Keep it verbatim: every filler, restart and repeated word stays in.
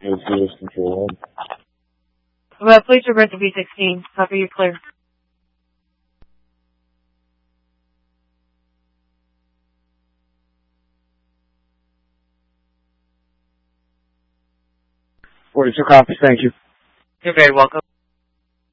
Atheist control. Well, please revert to B sixteen. Copy, you're clear. forty-two copies, thank you. You're very welcome.